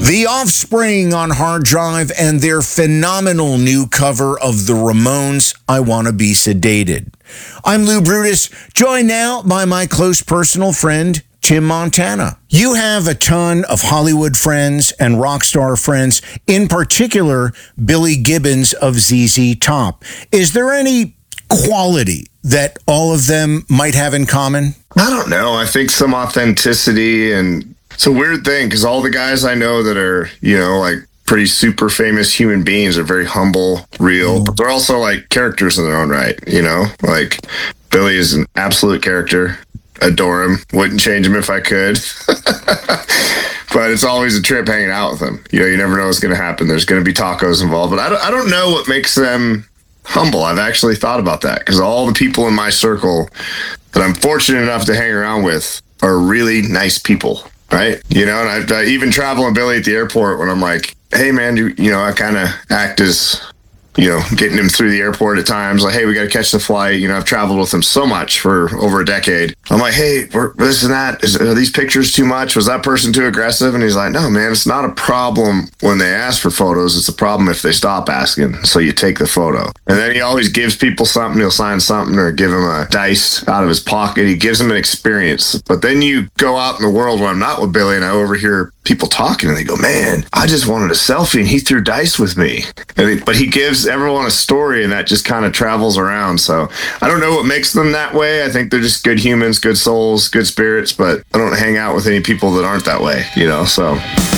The Offspring on hard drive and their phenomenal new cover of The Ramones' I Wanna Be Sedated. I'm Lou Brutus, joined now by my close personal friend, Tim Montana. You have a ton of Hollywood friends and rock star friends, in particular, Billy Gibbons of ZZ Top. Is there any quality that all of them might have in common? I don't know. I think some authenticity, and it's a weird thing because all the guys I know that are, like pretty super famous human beings are very humble, real, but they're also like characters in their own right, Like Billy is an absolute character. Adore him. Wouldn't change him if I could. But it's always a trip hanging out with him. You never know what's going to happen. There's going to be tacos involved. But I don't know what makes them humble. I've actually thought about that because all the people in my circle that I'm fortunate enough to hang around with are really nice people, right? And I even travel with Billy at the airport when I'm like, hey, man, I kind of act as... getting him through the airport at times, like, hey, we got to catch the flight. I've traveled with him so much for over a decade. I'm like, hey, this and that. Are these pictures too much? Was that person too aggressive? And he's like, no, man, it's not a problem when they ask for photos. It's a problem if they stop asking. So you take the photo. And then he always gives people something. He'll sign something or give him a dice out of his pocket. He gives them an experience. But then you go out in the world when I'm not with Billy and I overhear people talking and they go, man, I just wanted a selfie and he threw dice with me. But he gives everyone a story and that just kind of travels around. So I don't know what makes them that way. I think they're just good humans, good souls, good spirits, but I don't hang out with any people that aren't that way, so.